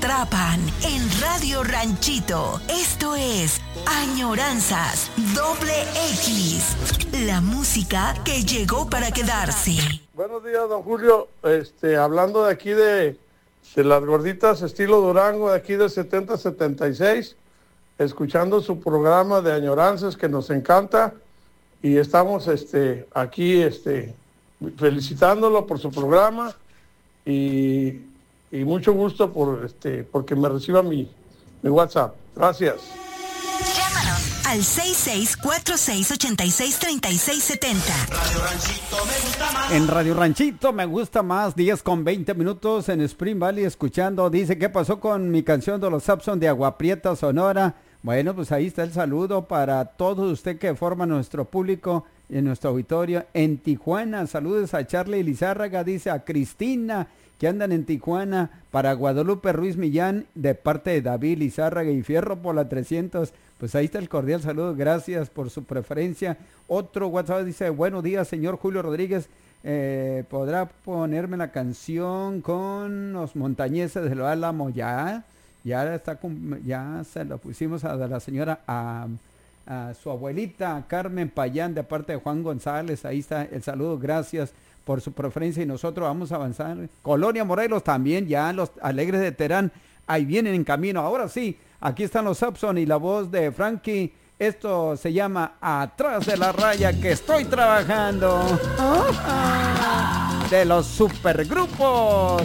atrapan en Radio Ranchito. Esto es Añoranzas X, la música que llegó para quedarse. Buenos días, don Julio. Hablando de aquí de las gorditas estilo Durango, de aquí de 7076, escuchando su programa de Añoranzas que nos encanta y estamos aquí felicitándolo por su programa y mucho gusto porque me reciba mi WhatsApp. Gracias. Llámanos al 6646863670. Radio Ranchito me gusta más. En Radio Ranchito me gusta más, 10:20 en Spring Valley escuchando. Dice, ¿qué pasó con mi canción de los Sapson de Agua Prieta, Sonora? Bueno, pues ahí está el saludo para todos usted que forma nuestro público en nuestro auditorio en Tijuana. Saludos a Charlie Lizárraga, dice a Cristina, que andan en Tijuana, para Guadalupe Ruiz Millán, de parte de David Lizárraga y Fierro por la 300. Pues ahí está el cordial saludo, gracias por su preferencia. Otro WhatsApp dice, buenos días, señor Julio Rodríguez, ¿podrá ponerme la canción con los montañeses de Lo Álamo? Ya se lo pusimos a la señora, a su abuelita Carmen Payán, de parte de Juan González. Ahí está el saludo, gracias por su preferencia y nosotros vamos a avanzar. Colonia Morelos también, ya los Alegres de Terán, ahí vienen en camino. Ahora sí, aquí están los Sapson y la voz de Frankie. Esto se llama Atrás de la Raya, que estoy trabajando. De los supergrupos.